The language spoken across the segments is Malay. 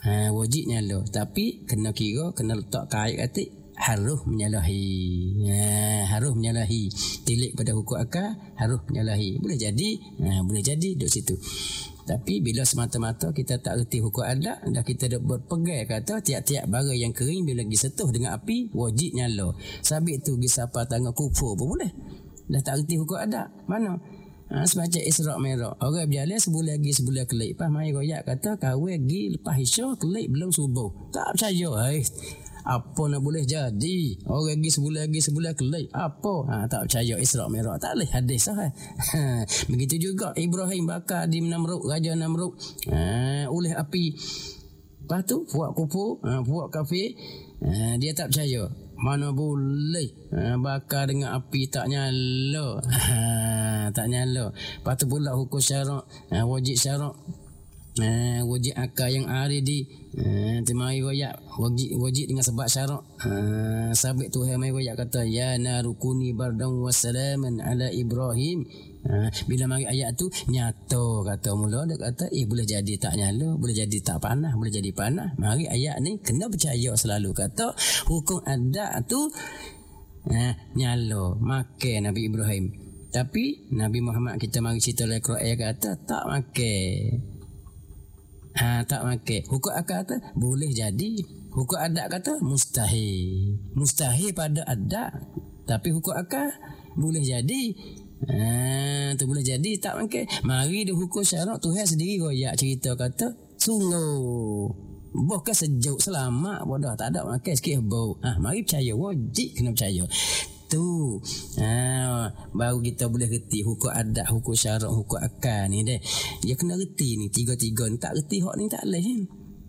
Wajib nyala, tapi kena kira, kena letak kait katik harus menyalahi. Harus menyalahi. Tilik pada hukum akal harus menyalahi. Boleh jadi duduk situ. Tapi bila semata-mata kita tak reti hukum adat, dah kita dah berpegang kata tiap-tiap barang yang kering bila lagi sentuh dengan api wajib nyala. Sabit tu pergi siapa tangan kufur pun boleh. Dah tak reti hukum adat. Mana? Semacam Isra' Mi'raj. Orang berjalan sebulan kelip. Lepas mai royak kata kahwin pergi lepas isyak kelip belum subuh. Tak percaya. Apa nak boleh jadi? Orang pergi sebulan kelip. Apa? Tak percaya Isra' Mi'raj. Tak boleh hadis lah. Begitu juga Ibrahim bakar di Namrud, Raja Namrud. Oleh api. Lepas tu puak kufur, puak kafir. Dia tak percaya. Mana boleh bakar dengan api tak nyala. Tak nyala. Lepas tu pula hukum syarak, wajib syarak, wajib akal yang aridi. Temai royak wajib dengan sebab syarak. Sabit Tuhan mai royak kata ya narukuni bardan wassalaman ala Ibrahim. Bila mari ayat tu nyata kata mula dia kata boleh jadi tak nyala, boleh jadi tak panas, boleh jadi panas. Mari ayat ni kena percaya selalu kata hukum adat tu nyala makan Nabi Ibrahim. Tapi Nabi Muhammad kita mari cerita dalam Quran kata tak makan. Tak makan. Hukum akal kata boleh jadi. Hukum adat kata mustahil. Mustahil pada adat. Tapi hukum akal boleh jadi. Tu boleh jadi tak makan. Mari dia hukum syarak Tuhan sendiri royak cerita kata sungguh bukan sejuk selamat bodoh tak ada makan sikit bau. Mari percaya, wajib kena percaya. Tu baru kita boleh reti hukum adat, hukum syarak, hukum akal ni deh. Dia kena reti ni tiga-tiga ni. Tak reti hak ni tak boleh kan.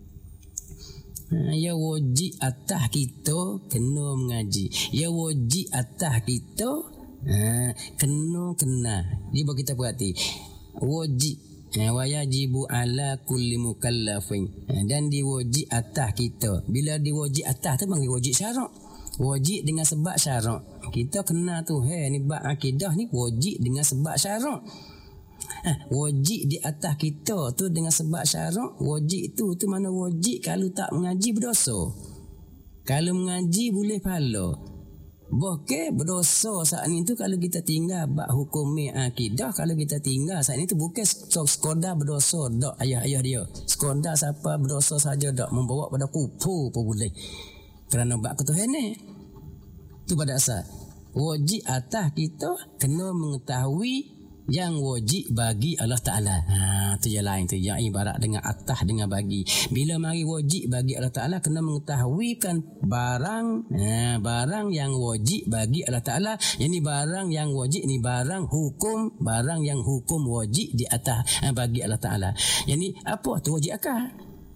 Ya wajib atas kita kena mengaji. Ya wajib atas kita kena. Dia bagi kita perhati. Wajib wajibu ala kulli mukallafin. Dan diwajib atas kita. Bila diwajib atas tu panggil wajib syarak. Wajib dengan sebab syarak. Kita kena tu ni bab akidah ni wajib dengan sebab syarak. Wajib di atas kita tu dengan sebab syarak. Wajib tu mana wajib kalau tak mengaji berdosa. Kalau mengaji boleh pahala. Bukan berdosa saat ni tu kalau kita tinggal bab hukum akidah. Kalau kita tinggal saat ni tu bukan sekadar berdosa dak ayah-ayah dia. Sekadar siapa berdosa saja dak membawa pada kufur pun boleh. Kerana bab ketuhanan ni. Tu pada asal. Wajib atas kita kena mengetahui yang wajib bagi Allah Ta'ala. Tu yang lain tu. Yang ibarat dengan atas dengan bagi. Bila mari wajib bagi Allah Ta'ala kena mengetahuikan barang yang wajib bagi Allah Ta'ala. Yang ni barang yang wajib ni barang hukum. Barang yang hukum wajib di atas bagi Allah Ta'ala. Yang ni apa tu wajib akal.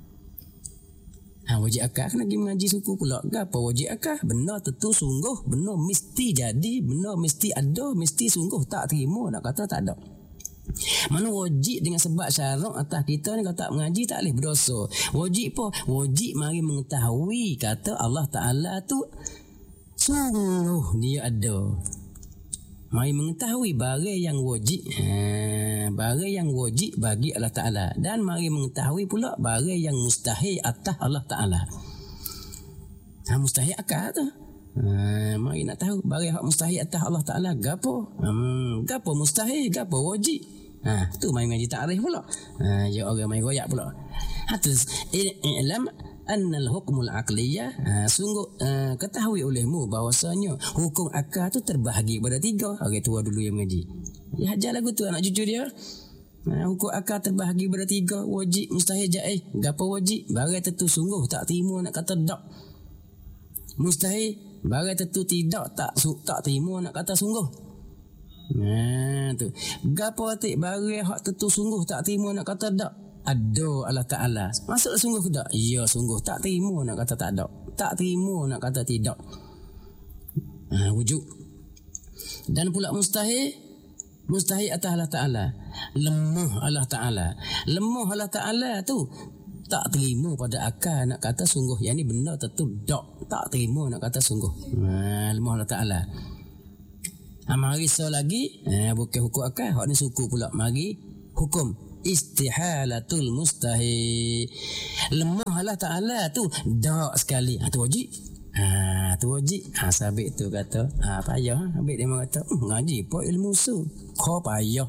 Wajib akal kena pergi mengaji suku pula. Apa wajib akal? Benar tentu sungguh. Benar mesti jadi. Benar mesti ada. Mesti sungguh tak terima. Nak kata tak ada. Mana wajib dengan sebab syarak atas kita ni. Kalau tak mengaji tak boleh berdosa. Wajib apa? Wajib mari mengetahui kata Allah Ta'ala tu sungguh dia ada. Mari mengetahui barang yang wajib. Barang yang wajib bagi Allah Ta'ala. Dan mari mengetahui pula barang yang mustahil atas Allah Ta'ala. Mustahil akal tu. Mari nak tahu barang yang mustahil atas Allah Ta'ala. Gapo? Gapo mustahil? Gapo wajib? Tu mari ngaji ta'rif pula. Ya orang mari royak pula. Terus i'lam annal hukmul aqliyah. Sungguh ketahui olehmu bahawasanya hukum akal tu terbahagi pada 3. Orang tua dulu yang mengaji. Ya ajar lagu tu anak cucu dia. Hukum akal terbahagi pada 3. Wajib, mustahil, jaiz. Gapo wajib? Barang tentu sungguh tak terima nak kata tak. Mustahil, barang tentu tidak tak terima nak kata sungguh. Tu. Gapo arti barang hak tentu sungguh tak terima nak kata tak? Ada Allah Ta'ala. Maksudnya sungguh ke tak? Ya sungguh. Tak terima nak kata tak ada. Tak terima nak kata tidak. Wujud. Dan pula mustahil. Mustahil atas Allah Ta'ala. Lemah Allah Ta'ala. Lemah Allah Ta'ala tu tak terima pada akal nak kata sungguh. Yang ni benar tentu tak terima nak kata sungguh. Lemah Allah Ta'ala. Mari so lagi. Bukan hukum akal. Hak ni suku pula. Mari hukum. istihalatul mustahil. Lemah Allah Ta'ala tu dak sekali. Tu wajib. Tu wajib. Sabit tu kata, payah. Habis dia kata, ngaji pun ilmu usul. Kau payah.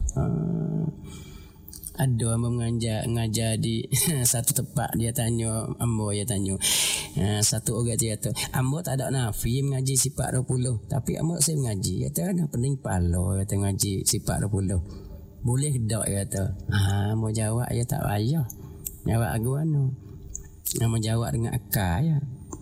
Ada ambo mengajar di satu tempat, dia tanya ambo, satu orang dia kata, ambo tak ada nafi mengaji sifat 20, tapi ambo saya mengaji. Kata ada pening pala kata ngaji sifat 20. Boleh tak kata. Ambo jawab ya tak payah. Jawab aku ambo jawab dengan akal ya.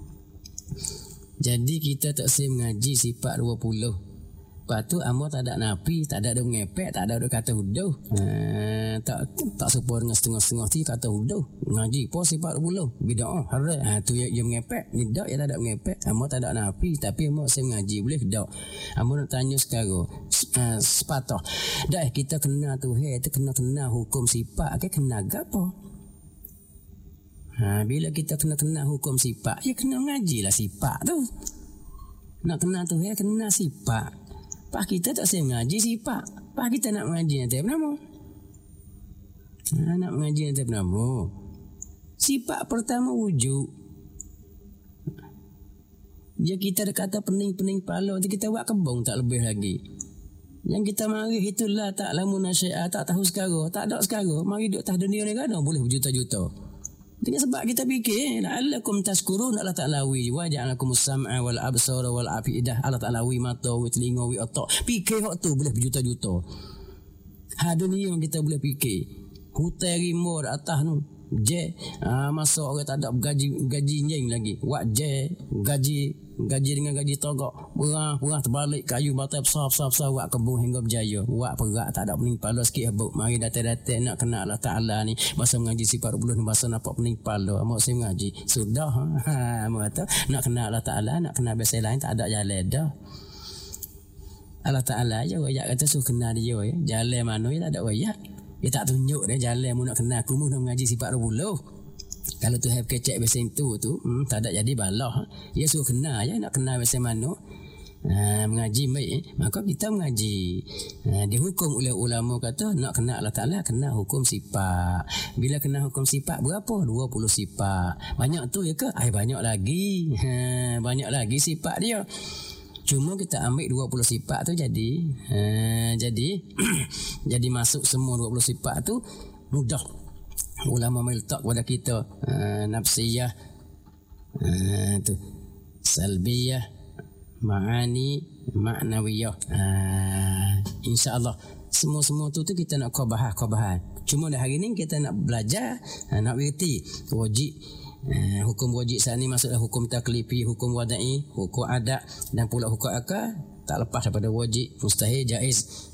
Jadi kita tak saya mengaji sifat 20. Lepas tu ambo tak ada napi, tak ada ngepek, tak ada kata huduh. Tak serupa dengan setengah-setengah tu kata huduh. Ngaji pun sifat 20. Bid'ah haram. Tu yang ngepek, ni dak ya tak ada ngepek. Ambo tak ada napi tapi ambo saya mengaji boleh dak. Ambo nak tanya sekarang sepatah. Dah kita kena tu tu kena hukum sifat ke kena gapo? Bila kita kena hukum sifat, ya kena ngajilah sifat tu. Nak kena tu kena sifat. Pak kita tak saya mengaji sifat. Pak kita nak mengaji nanti bernama. Nak mengaji nanti bernama. Sifat pertama wujud. Ya kita dah kata pening-pening pala tu kita buat kebong tak lebih lagi. Yang kita mari itulah tak lamun nasya'ah tak tahu sekarang, tak ada sekarang. Mari duduk atas dunia ni kan boleh berjuta-juta. Dengan sebab kita fikir la'allakum tashkurun, Allah Ta'ala wi wa ja'alakumus sam'a wal absara wal afidah. Allah Ta'ala wi mata wi telinga wi otak. Fikir hak tu boleh berjuta-juta. Dunia kita boleh fikir. Hutai rimau atas tu je masa orang tak ada gaji nyeng lagi. Wak je gaji dengan gaji togak. Berah terbalik kayu bata besar wak kebun hingga berjaya. Wak perak tak ada pening pala sikit habuk. Mari datang-datang nak kena Allah Ta'ala ni. Bahasa mengaji sifat 20 ni bahasa nampak pening pala. Mak saya mengaji. Sudah. Mak kata nak kena Allah Ta'ala, nak kena bahasa lain tak ada jalan dah. Allah Ta'ala je wayak kata suruh kena dia ya. Jalan mana ya tak ada wayak. Dia tak tunjuk dia jalan mu nak kena aku mu nak mengaji sifat 20. Kalau tu have kecek bahasa itu tu tak ada jadi balah. Ya suruh kena ya nak kena bahasa mana. Mengaji baik maka kita mengaji. Dihukum oleh ulama kata nak kena Allah Ta'ala kena hukum sifat. Bila kena hukum sifat berapa? 20 sifat. Banyak tu ya ke? Banyak lagi. Banyak lagi sifat dia. Cuma kita ambil 20 sifat tu jadi jadi masuk semua 20 sifat tu mudah. Ulama meletak kepada kita nafsiyah tu salbiyah ma'ani ma'nawiyah. InsyaAllah semua tu kita nak qabahan. Cuma dah hari ni kita nak belajar nak berhenti wajib. Hukum wajib saat ni maksudnya hukum taklifi, hukum wada'i, hukum adat dan pula hukum akal tak lepas daripada wajib, mustahil, jaiz.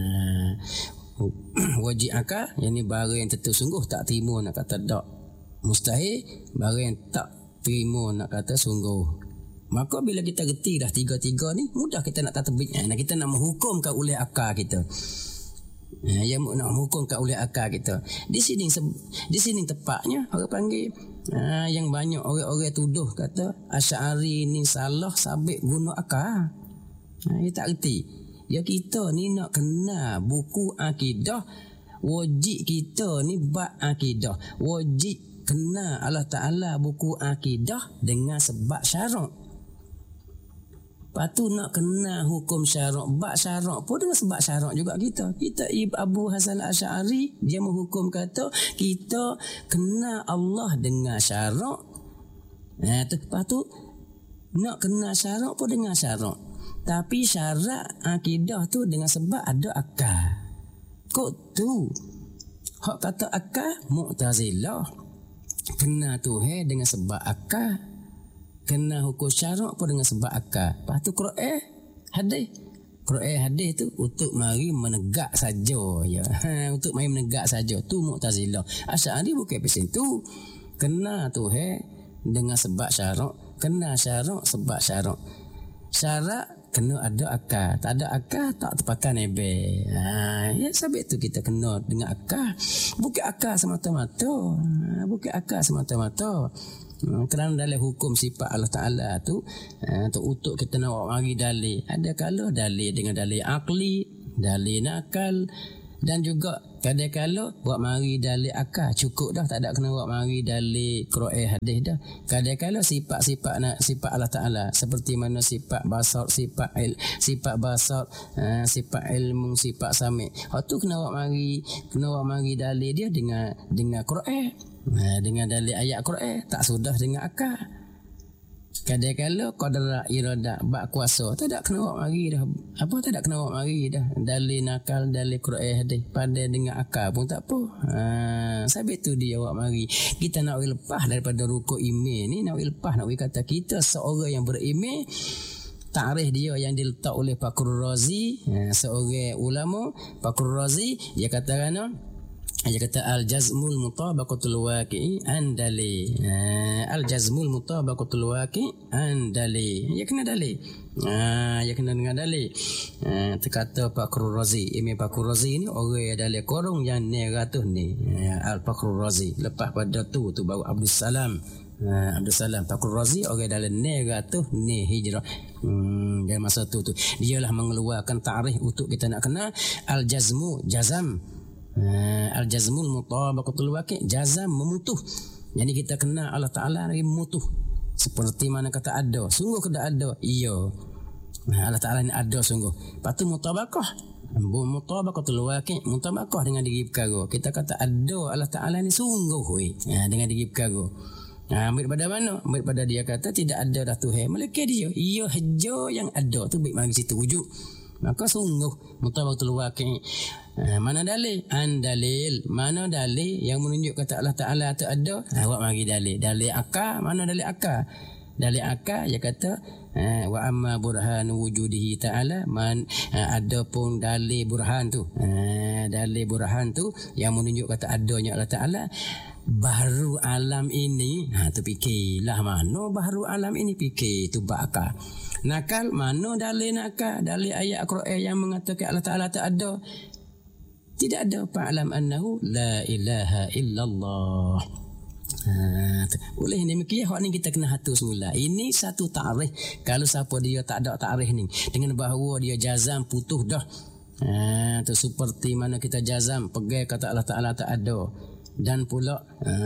Wajib akal yang ni barang yang tentu sungguh tak terima nak kata tak. Mustahil barang yang tak terima nak kata sungguh. Maka bila kita reti dah tiga-tiga ni mudah kita nak tatbik. Kita nak menghukumkan oleh akal kita. Yang nak menghukumkan oleh akal kita. Di sini tepatnya orang panggil yang banyak orang-orang tuduh kata Asy'ari ni salah sabit guna akal. Dia tak reti. Ya kita ni nak kena buku akidah. Wajib kita ni bab akidah. Wajib kena Allah Ta'ala buku akidah dengan sebab syarak. Lepas tu nak kena hukum syarak. Bab syarak pun dengan sebab syarak juga kita. Kita Abu Hasan Asy'ari dia menghukum kata kita kena Allah dengan syarak. Lepas tu nak kena syarak pun dengan syarak. Tapi syarat akidah tu dengan sebab ada akal. Kok tu hak kata akal Mu'tazilah. Kena Tuhan dengan sebab akal. Kena hukum syarak pun dengan sebab akal. Lepas tu Quran hadis tu untuk mari menegak saja ya. Untuk mari menegak saja tu Mu'tazilah. Asy'ari bukan pasal tu. Kena Tuhan dengan sebab syarak, kena syarak sebab syarak. Syarat kena ada akal. Tak ada akal tak terpakai nebel. Ya sebab tu kita kena dengan akal. Bukan akal semata-mata. Kerana dalam hukum sifat Allah Ta'ala tu untuk kita nak mari dalil. Ada kala dalil dengan dalil akli, dalil nakal dan juga Kadang-kadang buat mari dalil akal cukup dah, tak ada kena buat mari dalil Quran hadis dah. Kadang-kadang sifat Allah Taala seperti mana sifat basar, sifat basar, sifat ilmu, sifat sami. Hak tu kena buat mari dalil dia dengan Quran. Dengan dalil ayat Quran, tak sudah dengan akal. Kadang-kadang qadar irada bak kuasa tak ada kena buat mari dah. Apa tak ada kena buat mari dah. Dalil nakal, dalil Quran hadis pada dengan akal pun tak apa. Sebab tu dia buat mari. Kita nak lepas daripada rukuk iman ni, nak lepas nak kata kita seorang yang beriman. Takrif dia yang diletak oleh Fakrul Razi, seorang ulama Fakrul Razi, dia katakan al-jazmul mutabaqatul waqi'i andali. Al-jazmul mutabaqatul waqi'i andali. Ya kena dalil. Ya kena dengan dalil. Terkata Fakrul Razi, Imam Fakrul Razi ni orang yang dalil korong yang 900 ni. Al-Fakrul Razi. Lepas pada tu baru Abdul Salam Fakrul Razi orang dalam 900 ni hijrah. Dari masa tu dialah mengeluarkan takrif untuk kita nak kenal al-jazmu, jazam. Al-jazmul mutabaqatul waqi', jazam memutuh. Jadi kita kenal Allah Taala lagi memutuh. Seperti mana kata ada, sungguh kena ada. Iya. Allah Taala ni ada sungguh. Lepas tu mutabaqah. Mutabaqatul waqi', mutabaqah dengan diri perkara. Kita kata ada Allah Taala ni sungguh dengan diri perkara. Ambil pada mana? Ambil pada dia kata tidak ada dah Tuhan melainkan dia. Ia haja yang ada tu baik mari situ wujud. Maka sungguh mutabaqatul waqi'. Mana dalil? Dalil. Mana dalil yang menunjuk kata Allah Taala tu ada? Awak mari dalil. Dalil akal, mana dalil akal? Dalil akal dia kata wa amma burhanu wujudihi ta'ala, ada pun dalil burhan tu. Dalil burhan tu yang menunjuk kata adanya Allah Taala. Baharu alam ini, tu fikirlah mana baharu alam ini, fikir tu bakal. Nakal, mana dalil nakal? Dalil ayat Quran yang mengatakan Allah Taala tak ada. Tidak ada. Fa'lam annahu la ilaha illallah. Oleh ni mikir hak ni kita kena hatu semula. Ini satu takrif. Kalau siapa dia tak ada takrif ni dengan bahawa dia jazam putus dah. Tu seperti mana kita jazam pegang kata Allah Taala tak ada. Dan pula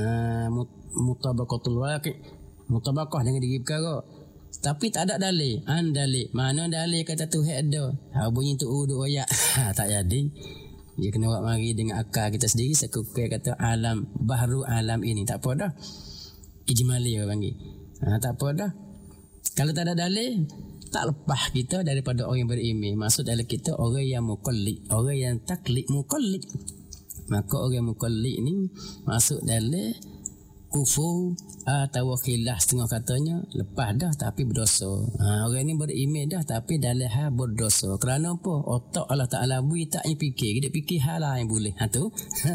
mutabaqatul waqi', mutabaqah dengan diri perkara. Tapi tak ada dalil. Dalil. Mana dalil kata Tuhan ada? Bunyi tu duk ayat. Tak jadi. Dia kena buat mari dengan akal kita sendiri. Sekukai kata alam, baharu alam ini. Tak apa dah. Ijmali orang panggil. Tak apa dah. Kalau tak ada dalil, tak lepas kita daripada orang yang beriman. Maksud dalam kita orang yang muqallid, orang yang taklid muqallid. Maka orang muqallid ni masuk dalam kufur atau khilaf setengah katanya, lepas dah tapi berdosa. Orang ni beriman dah tapi dalam hal berdosa. Kerana apa? Otak Allah Taala bui tak fikir, dia fikir hal lain boleh. Tu.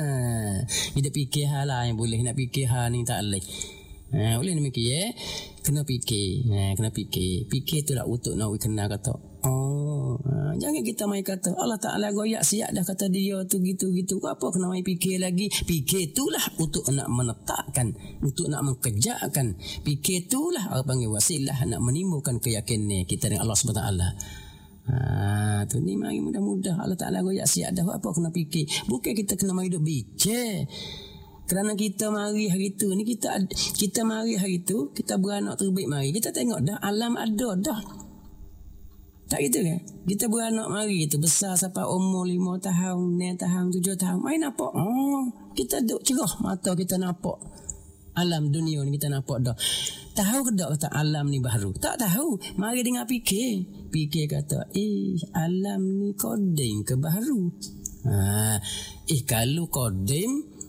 Dia fikir hal lain boleh, nak fikir hal ni tak boleh. Boleh ni mikir kena fikir. Kena fikir. Fikir tu lah untuk nak kenal kata. Jangan kita main kata Allah Taala goyak siap dah kata dia tu gitu-gitu. Apa kena main fikir lagi? Fikir itulah untuk nak menetapkan, untuk nak mengejakkan. Fikir itulah orang panggil wasilah nak menimbulkan keyakinan kita dengan Allah Subhanahu Wa Taala. Tu ni mari mudah-mudah Allah Taala goyak siap dah. Apa kena fikir? Bukan kita kena main duk bincang. Kerana kita mari hari tu ni kita mari hari tu kita beranak terbaik mari kita tengok dah alam ada dah. Tak gitu kan? Kita beranak mari tu besar sampai umur 5 tahun, 6 tahun, 7 tahun. Main nampak. Kita duk cerah mata kita nampak. Alam dunia ni kita nampak dah. Tahu ke tak kata alam ni baru? Tak tahu. Mari dengar fikir. Fikir kata, alam ni kodim ke baru? Kalau kodim,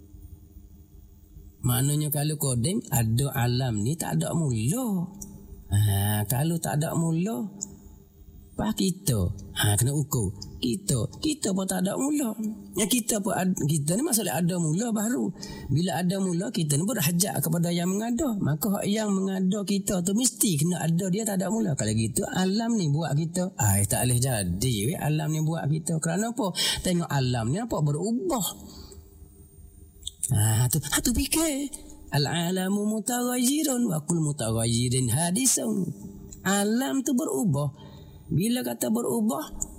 maknanya kalau kodim ada alam ni tak ada mula. Kalau tak ada mula, apa kita? Kena ukur. Kita pun tak ada mula. Kita ni masalah ada mula baru. Bila ada mula, kita ni berhajat kepada yang mengada. Maka yang mengada kita tu mesti kena ada dia tak ada mula. Kalau gitu alam ni buat kita. Tak boleh jadi. Alam ni buat kita. Kerana apa? Tengok alam ni apa berubah. Tu fikir. Al-alamu mutaghayyirun wa kull mutaghayyirin hadisun. Alam tu berubah. Bila kata berubah,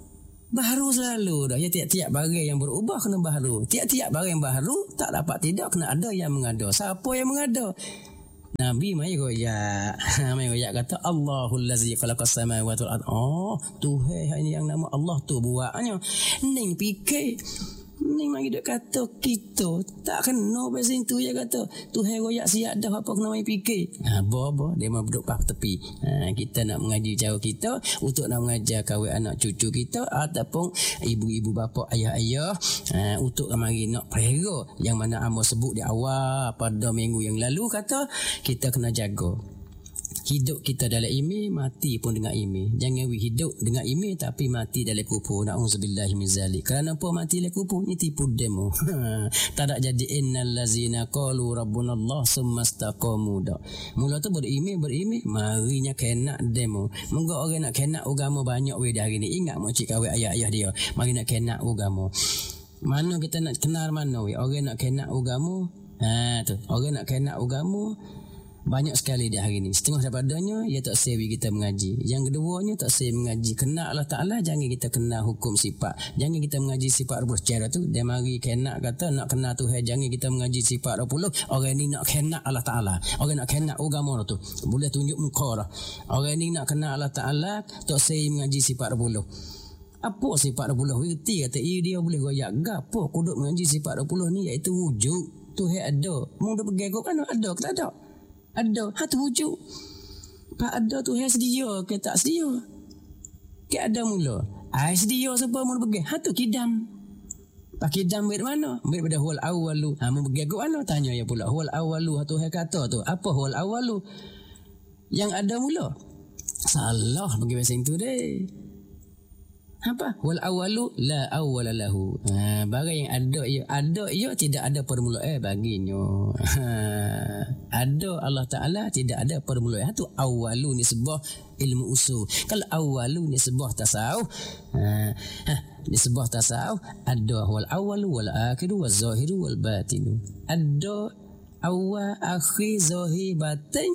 Baharu selalu dah. Ya, tiap-tiap barang yang berubah kena baharu. Tiap-tiap barang yang baharu tak dapat tidak kena ada yang mengada. Siapa yang mengada? Nabi mai goyak. Mai goyak kata Allahul ladzi khalaqas samawati wal ard. Oh, Tuhan yang nama Allah tu buatnya. Ning fikir Ning mari duk kata kita tak kena bahasa itu je kata. Tuhan royak siap dah apa kena mai fikir. Apa dia mau duduk pas tepi. Kita nak mengaji cara kita untuk nak mengajar kawan anak cucu kita ataupun ibu-ibu bapa ayah-ayah untuk mari nak perera yang mana amo sebut di awal pada minggu yang lalu kata kita kena jaga. Hidup kita dalam iman, mati pun dengan iman. Jangan hidup dengan iman tapi mati dalam kubur. Na'udzubillahi min zalik. Kerana apa mati dalam kubur? Ini tipu demo. Tak ada jadi innal lazina qalu rabbunallah summa istaqamu dak. Mula tu beriman, marinya kena demo. Moga orang nak kena agama banyak we hari ni. Ingat mak cik kawan ayah-ayah dia. Mari nak kena agama. Mana kita nak kenal mana we? Orang nak kena agama. Tu. Orang nak kena agama banyak sekali di hari ni. Setengah daripadanya ia tak sewi kita mengaji. Yang keduanya tak sewi mengaji. Kena Allah Ta'ala, jangan kita kena hukum sifat. Jangan kita mengaji sifat 20 cara tu. Dia mari kena kata nak kena Tuhan. Jangan kita mengaji sifat 20. Orang ni nak kena Allah Ta'ala. Orang nak kena agama tu. Boleh tunjuk muka dah. Orang ni nak kena Allah Ta'ala tak sewi mengaji sifat 20. Apa sifat 20? Wirti kata dia boleh goyak. Gapo kuduk mengaji sifat 20 ni iaitu wujud. Tuhan ada. Mau dah pergi kau kan ada ke tak ada? Ada. Tu wujud. Pak ada tu hai sedia ke tak sedia? Ke ada mula. Ai sedia siapa mau pergi? Tu kidam. Pak kidam ber mana? Ber pada hul awalu. Mau pergi ke mana? Tanya ya pula. Hul awalu tu hai kata tu. Apa hul awalu? Yang ada mula. Salah bagi bahasa itu deh. Apa? Wal awalu la awwala lahu. Barang yang ada ia tidak ada permulaan baginya. Ada Allah Ta'ala tidak ada permulaan. Tu awalu ni sebuah ilmu usul. Kalau awalu ni sebuah tasawuf, ni sebuah tasawuf ada wal awalu wal akhiru wal zahiru wal batinu. Ada awal akhir zahir batin.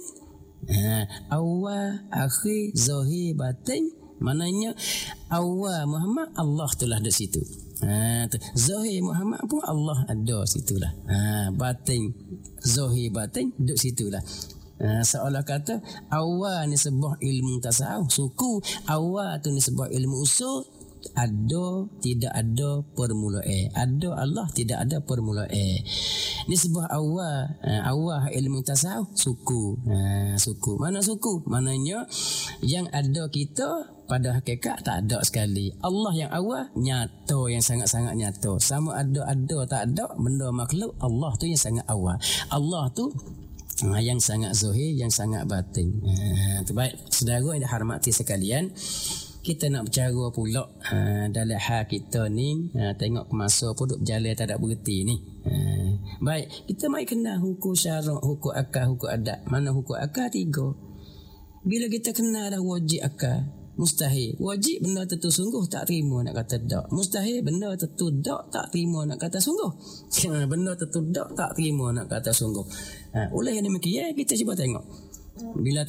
Awal akhir zahir batin. Maknanya awal Muhammad Allah telah ada situ. Zahir Muhammad pun Allah ada situlah. Batin zahir batin duduk situlah. Seolah kata awal ni sebuah ilmu tasawuf, suku awal tu ni sebuah ilmu usul. Ada tidak ada permulaan. Ada Allah tidak ada permulaan. Ni sebuah awal ilmu tasawuf suku. Suku. Mana suku? Maknanya yang ada kita pada hakikat tak ada sekali. Allah yang awal nyata, yang sangat-sangat nyata. Sama ada tak ada benda makhluk, Allah tu yang sangat awal. Allah tu yang sangat zahir, yang sangat batin. Baik, saudara yang dihormati sekalian, kita nak bercara pula dalam hal kita ni, tengok masa pun duk berjalan tak ada berhenti ni. Baik, kita mai kenal hukum syarak, hukum akal, hukum adat. Mana hukum akal? 3. Bila kita kenal dah wajib akal, mustahil. Wajib benda tentu sungguh tak terima nak kata tak. Mustahil benda tentu tak terima nak kata sungguh. Benda tentu tak terima nak kata sungguh. Oleh yang demikian kita cuba tengok. Bila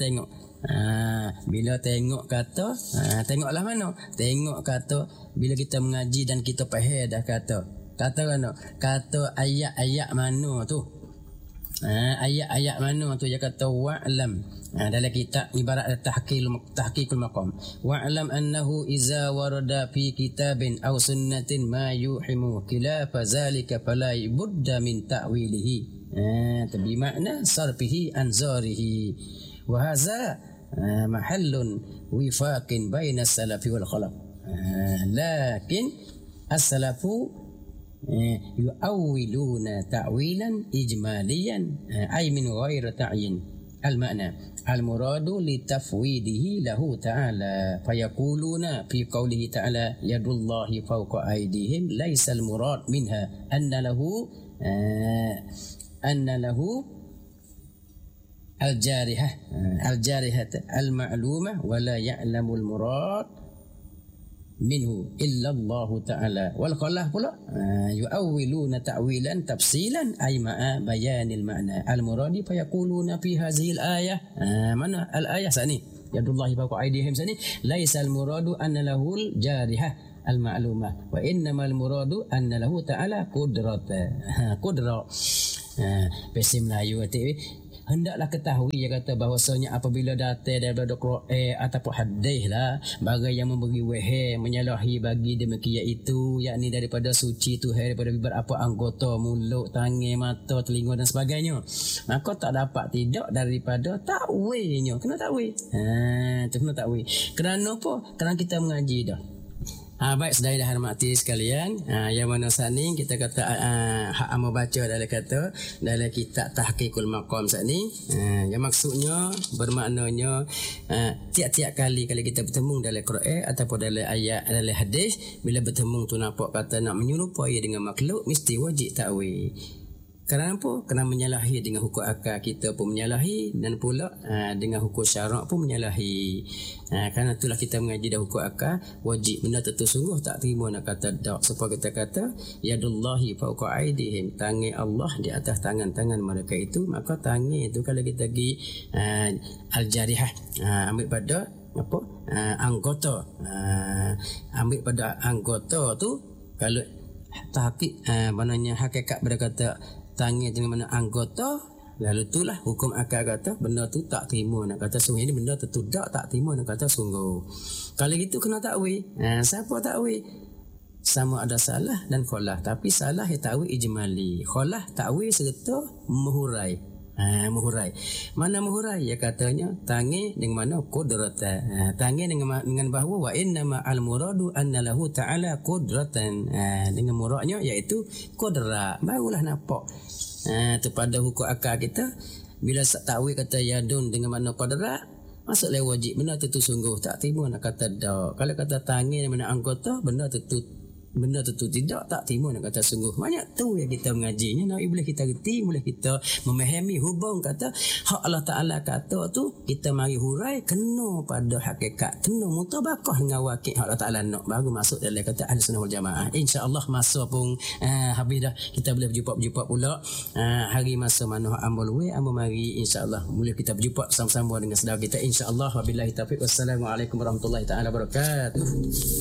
tengok kata, tengoklah mana? Tengok kata bila kita mengaji dan kita faham dah kata mana? Kata ayat-ayat mana tu? Ayat-ayat mana tu dia kata wa'lam. Dalam kitab ibarat tahqiqul maqam. Wa'lam annahu iza warada fi kitabin aw sunnatin ma yuhimu khilafa zalika fala budda min ta'wilihi. Tabi makna sarfihi anzarihi. Wa hadza mahallun wifaqin baina as-salafi wal khalaf. Lakin as-salafu yu'awwiluna ta'wilan ijmaliyan ay min ghairi ta'yin al-ma'na al-muradu li tafwidihi lahu ta'ala fayaquluna fi qawlihi ta'ala yadullahi fawqa aydihim laysa al-murad minha anna lahu al-jarihah al-ma'lumah wa la ya'lamu al-murad minhu illa Allah Ta'ala. Wal khalaf pula yu'awwiluna ta'wilan tafsilan ay ma'a bayanil ma'na al-muradi fa yaquluna fi hadhihi al-ayah. Mana al-ayah sani yadullahi fawqa aydihim sani laisa al-muradu anna lahul jarihah al-ma'lumah wa innamal muradu anna lahu ta'ala qudrata. Qudra. Bahasa Melayu hendaklah ketahui dia kata bahawasanya apabila datang daripada Quran ataupun hadis lah bagai yang memberi wahai menyalahi bagi demikian itu, yakni daripada suci Tuhan daripada beberapa anggota mulut, tangan, mata, telinga dan sebagainya, maka tak dapat tidak daripada takwilnya. Kena takwil. Tu kena takwil. Kerana apa? Kerana kita mengaji dah. Baik saudara dan hormati sekalian, yang mana saat ni kita kata hak amal baca dalam kata dalam kitab Tahqiqul Maqam saat ni, yang maksudnya bermaknanya tiap-tiap kali kalau kita bertemu dalam Quran ataupun dalam ayat dalam hadis, bila bertemu tu nampak kata nak menyerupai dengan makhluk, mesti wajib takwil. Kerana apa? Kerana menyalahi dengan hukum akal kita pun menyalahi, dan pula dengan hukum syarak pun menyalahi. Kerana itulah kita mengaji dah hukum akal, wajib benda tentu sungguh tak terima nak kata dak. Sebab kita kata yadullahi fawqa aidihim, tangan Allah di atas tangan-tangan mereka itu. Maka tangan itu kalau kita pergi al-jarihah, ambil pada apa? Anggota. Ambil pada anggota tu, kalau tahqiq maknanya hakikat berkata tangan dengan mana anggota, lalu itulah hukum akal kata benda tu tak terima nak kata sungguh. Ini benda tu tak terima nak kata sungguh. Kalau gitu kena takwil. Siapa takwil? Sama ada salah dan kholah. Tapi salah ya takwil ijmali, kholah takwil serta menghurai. Menghurai. Mana menghurai? Ya katanya tangan dengan mana qudrata. Tangan dengan bahawa wa innama al-muradu anna lahu ta'ala qudratan. Dengan muradnya iaitu qudrat. Barulah nampak. Tu pada hukum akal kita, bila takwil kata yadun dengan mana qudrat, maksudnya wajib benda tu sungguh tak terima nak kata dak. Kalau kata tangan dengan mana anggota, benda tu tidak tak terima nak kata sungguh. Banyak tu yang kita mengajinya. Nak boleh kita reti, boleh kita memahami hubung kata hak Allah Ta'ala kata tu kita mari hurai kena pada hakikat, kena mutabakah dengan wakil hak Allah Ta'ala nak, baru masuk dalam kata Ahli Sunnah wal Jamaah. InsyaAllah masa pun habis dah, kita boleh berjumpa pula hari masa mana amal mari insyaAllah boleh kita berjumpa sama-sama dengan saudara kita insyaAllah. Wabillahi taufiq. Wassalamualaikum warahmatullahi taala wabarakatuh.